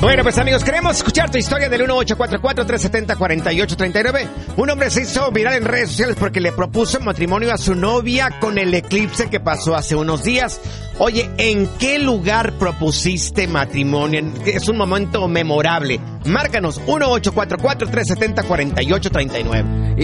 Bueno, pues amigos, queremos escuchar tu historia del 1844-370-4839. Un hombre se hizo viral en redes sociales porque le propuso matrimonio a su novia con el eclipse que pasó hace unos días. Oye, ¿en qué lugar propusiste matrimonio? Es un momento memorable. Márcanos 1844-370-4839.